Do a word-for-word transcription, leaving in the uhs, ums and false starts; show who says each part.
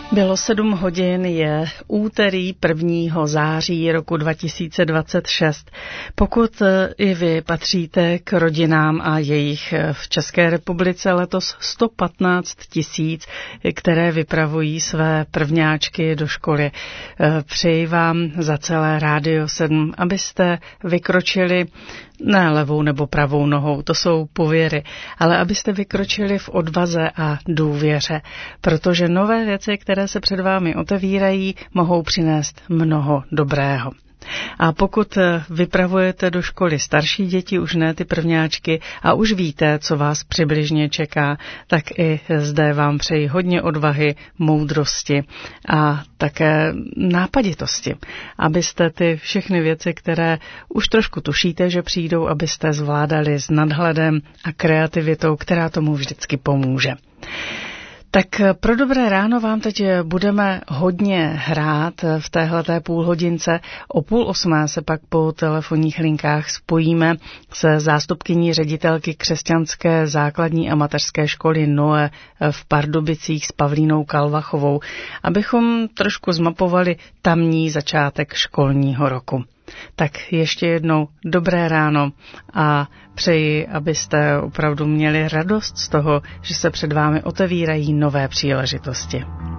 Speaker 1: Bylo sedm hodin, je úterý prvního září roku dva tisíce dvacet šest. Pokud i vy patříte k rodinám a jejich v České republice letos sto patnáct tisíc, které vypravují své prvňáčky do školy, přeji vám za celé Rádio sedm, abyste vykročili ne levou nebo pravou nohou, to jsou pověry, ale abyste vykročili v odvaze a důvěře, protože nové věci, které se před vámi otevírají, mohou přinést mnoho dobrého. A pokud vypravujete do školy starší děti, už ne ty prvňáčky, a už víte, co vás přibližně čeká, tak i zde vám přeji hodně odvahy, moudrosti a také nápaditosti, abyste ty všechny věci, které už trošku tušíte, že přijdou, abyste zvládali s nadhledem a kreativitou, která tomu vždycky pomůže. Tak pro dobré ráno vám teď budeme hodně hrát v téhleté půlhodince. O půl osmé se pak po telefonních linkách spojíme se zástupkyní ředitelky křesťanské základní a mateřské školy Noe v Pardubicích s Pavlínou Kalvachovou, abychom trošku zmapovali tamní začátek školního roku. Tak ještě jednou dobré ráno a přeji, abyste opravdu měli radost z toho, že se před vámi otevírají nové příležitosti.